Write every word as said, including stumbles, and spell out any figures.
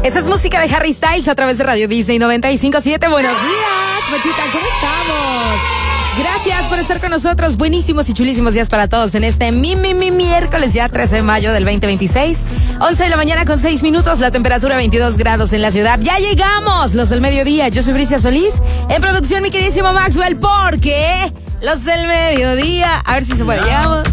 Esta es música de Harry Styles a través de Radio Disney noventa y cinco punto siete. Buenos días, Machuca, ¿cómo estamos? Gracias por estar con nosotros. Buenísimos y chulísimos días para todos en este mi, mi, mi miércoles ya trece de mayo del veinte veintiséis. once de la mañana con seis minutos, la temperatura veintidós grados en la ciudad. Ya llegamos, los del mediodía. Yo soy Bricia Solís. En producción, mi queridísimo Maxwell, porque los del mediodía. A ver si se puede. Llegamos.